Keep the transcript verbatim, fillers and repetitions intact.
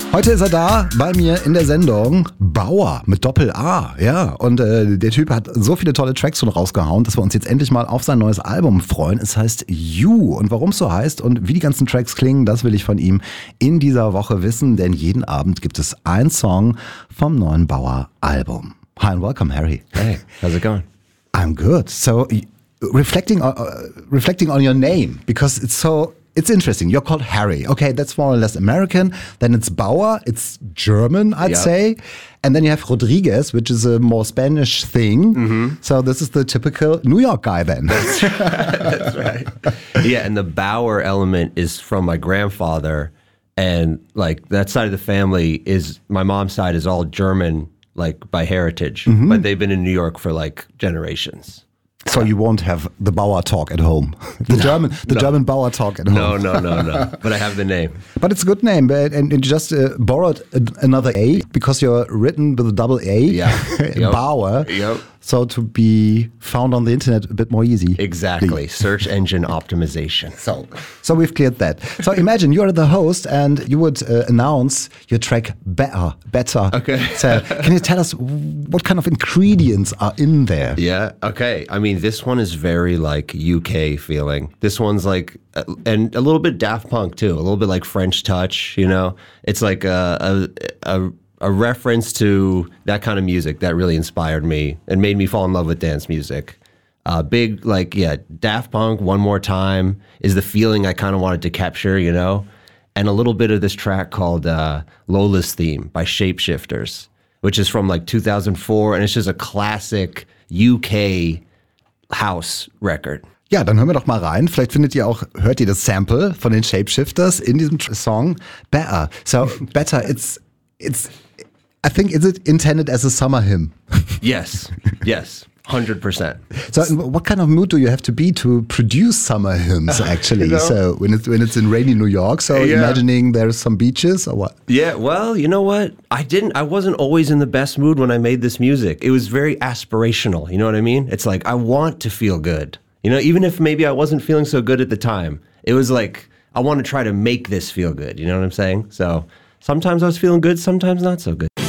Heute ist er da bei mir in der Sendung. Bauer mit Doppel-A, ja. Und äh, der Typ hat so viele tolle Tracks schon rausgehauen, dass wir uns jetzt endlich mal auf sein neues Album freuen. Es heißt You. Und warum es so heißt und wie die ganzen Tracks klingen, das will ich von ihm in dieser Woche wissen. Denn jeden Abend gibt es einen Song vom neuen Bauer-Album. Hi and welcome, Harry. Hey, how's it going? I'm good. So, reflecting on, uh, reflecting on your name, because it's so... It's interesting. You're called Harry. Okay, that's more or less American. Then it's Bauer. It's German, I'd Yep. say. And then you have Rodriguez, which is a more Spanish thing. Mm-hmm. So this is the typical New York guy then. That's right. That's right. Yeah, and the Bauer element is from my grandfather. And like that side of the family is, my mom's side is all German, like by heritage. Mm-hmm. But they've been in New York for like generations. So you won't have the Bauer talk at home. The no, German the no. German Bauer talk at home. No, no, no, no. But I have the name. But it's a good name. And, and you just uh, borrowed a, another A because you're written with a double A. Yeah. Yep. Bauer. Yep. So to be found on the internet a bit more easy. Exactly. Search engine optimization. So, so we've cleared that. So imagine you're the host and you would uh, announce your track Better, Better. Okay. So can you tell us what kind of ingredients are in there? Yeah. Okay. I mean, this one is very like U K feeling. This one's like, uh, and a little bit Daft Punk too. A little bit like French touch. You know, it's like a a, a a reference to that kind of music that really inspired me and made me fall in love with dance music. Uh, big, like, yeah, Daft Punk, One More Time is the feeling I kind of wanted to capture, you know? And a little bit of this track called uh, Lola's Theme by Shapeshifters, which is from like two thousand four, and it's just a classic U K house record. Ja, dann hören wir doch mal rein. Vielleicht findet ihr auch, hört ihr das Sample von den Shapeshifters in diesem Song Better. So, Better, it's, it's, I think, is it intended as a summer hymn? Yes, yes, one hundred percent. So what kind of mood do you have to be to produce summer hymns, actually? You know? So when it's, when it's in rainy New York, so Yeah. imagining there's some beaches or what? Yeah, well, you know what? I didn't, I wasn't always in the best mood when I made this music. It was very aspirational, you know what I mean? It's like, I want to feel good. You know, even if maybe I wasn't feeling so good at the time, it was like, I want to try to make this feel good, you know what I'm saying? So sometimes I was feeling good, sometimes not so good.